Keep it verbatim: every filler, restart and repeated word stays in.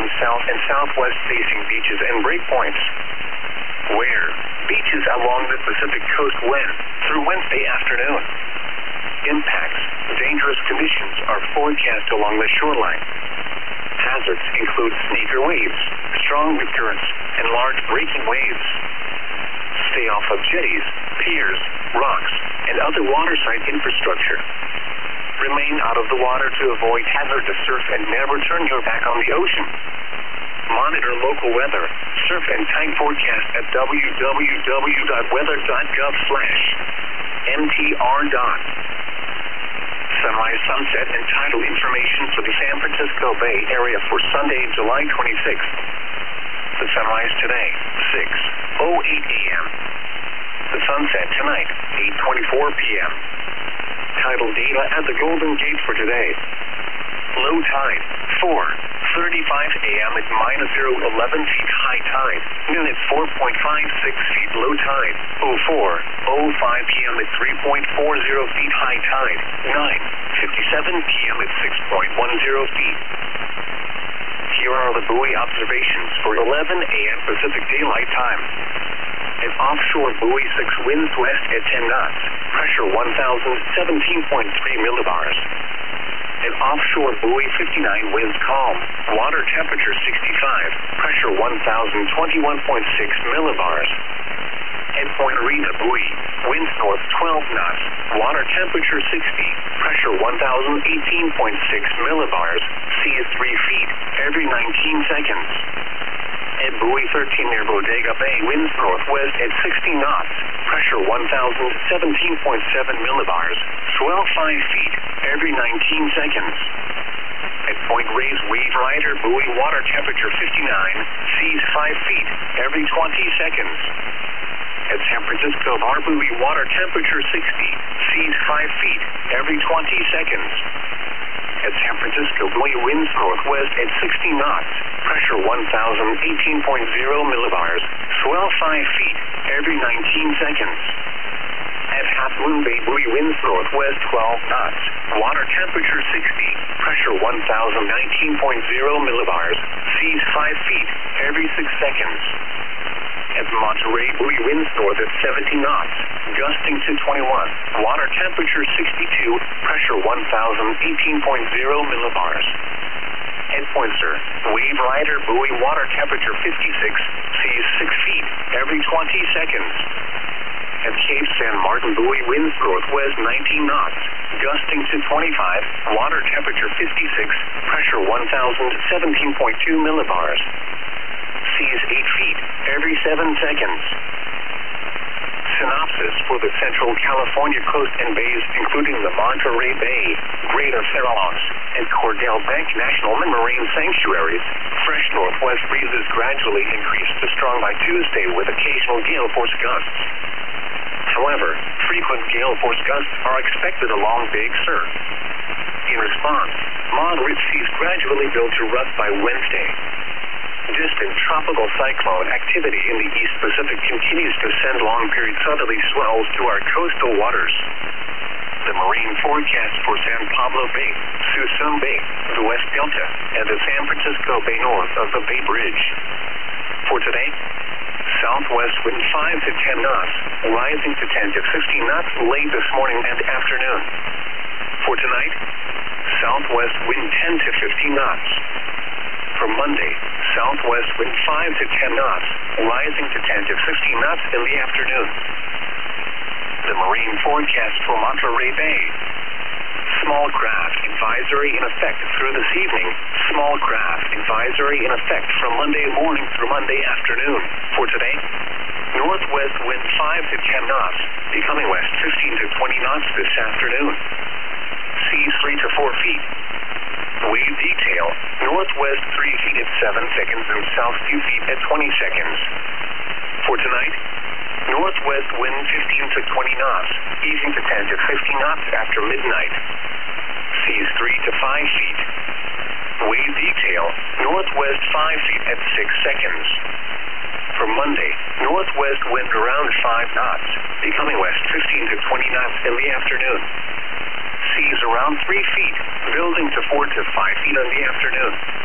south and southwest facing beaches and breakpoints. Where? Beaches along the Pacific coast when? Through Wednesday afternoon. Impacts. Dangerous conditions are forecast along the shoreline. Hazards include sneaker waves, strong wind currents, and large breaking waves. Stay off of jetties, piers, rocks, and other waterside infrastructure. Remain out of the water to avoid hazardous surf and never turn your back on the ocean. Monitor local weather, surf and tide forecast at w w w dot weather dot gov slash m t r dot. Sunrise, sunset, and tidal information for the San Francisco Bay Area for Sunday, July twenty-sixth. The sunrise today, six oh eight a m The sunset tonight, eight twenty-four p m Tidal data at the Golden Gate for today. Low tide, four thirty-five a m at minus zero eleven feet high tide. Noon at four point five six feet low tide. oh four oh five p m at three point four zero feet high tide. nine fifty-seven p m at six point one zero feet. Here are the buoy observations for eleven a m Pacific Daylight Time. At offshore buoy six, winds west at ten knots. Pressure one thousand seventeen point three millibars. At offshore buoy fifty-nine, winds calm. Water temperature sixty-five. Pressure one thousand twenty-one point six millibars. At Point Rita buoy, winds north twelve knots. Water temperature sixty. Pressure one thousand eighteen point six millibars. Sea is three feet every nineteen seconds. At buoy thirteen near Bodega Bay, winds northwest at sixty knots. Pressure one thousand seventeen point seven millibars. Swell five feet every nineteen seconds. At Point Reyes, Wave Rider buoy, water temperature fifty-nine. Seas five feet every twenty seconds. At San Francisco Bar buoy, water temperature sixty. Seas five feet every twenty seconds. At San Francisco buoy, winds northwest at sixty knots. Pressure one thousand eighteen point zero millibars. Swell five feet every nineteen seconds. At Half Moon Bay buoy, winds northwest twelve knots. Water temperature sixty. Pressure one thousand nineteen point zero millibars. Seas five feet every six seconds. At Monterey buoy, winds north at seventy knots, gusting to twenty-one. Water temperature sixty-two. Pressure one thousand eighteen point zero millibars. At Poinsett, Wave Rider buoy, water temperature fifty-six. Seas six feet every twenty seconds. At Cape San Martin buoy, winds northwest nineteen knots, gusting to twenty-five. Water temperature fifty-six. Pressure one thousand seventeen point two millibars. Seas eight feet every seven seconds. Synopsis for the Central California coast and bays, including the Monterey Bay, Greater Farallones, and Cordell Bank National Marine Sanctuaries. Fresh northwest breezes gradually increase to strong by Tuesday with occasional gale force gusts. However, frequent gale force gusts are expected along Big Sur. In response, moderate seas gradually build to rust by Wednesday. Distant tropical cyclone activity in the East Pacific continues to send long-period southerly swells to our coastal waters. The marine forecast for San Pablo Bay, Suisun Bay, the West Delta, and the San Francisco Bay north of the Bay Bridge. For today, southwest wind five to ten knots, rising to ten to fifteen knots late this morning and afternoon. For tonight, southwest wind ten to fifteen knots. For Monday, southwest wind five to ten knots, rising to ten to fifteen knots in the afternoon. The marine forecast for Monterey Bay. Small craft advisory in effect through this evening. Small craft advisory in effect from Monday morning through Monday afternoon. For today, northwest wind five to ten knots, becoming west fifteen to twenty knots this afternoon. Seas three to four feet. Wave detail, northwest three feet at seven seconds and south two feet at twenty seconds. For tonight, northwest wind fifteen to twenty knots, easing to ten to fifteen knots after midnight. Seas three to five feet. Wave detail, northwest five feet at six seconds. For Monday, northwest wind around five knots, becoming west fifteen to twenty knots in the afternoon. Seas around three feet, building to four to five feet in the afternoon.